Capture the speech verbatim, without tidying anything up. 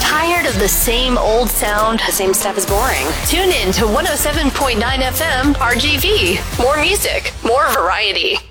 Tired of the same old sound? The same stuff is boring. Tune in to one oh seven point nine F M R G V. More music, more variety.